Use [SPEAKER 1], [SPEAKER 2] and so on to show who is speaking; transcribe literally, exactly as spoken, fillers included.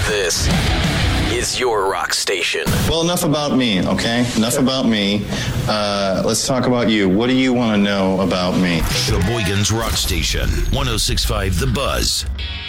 [SPEAKER 1] This is your rock station.
[SPEAKER 2] Well, enough about me, okay? Enough about me. Uh, let's talk about you. What do you want to know about me?
[SPEAKER 3] Sheboygan's Rock Station, one oh six point five The Buzz.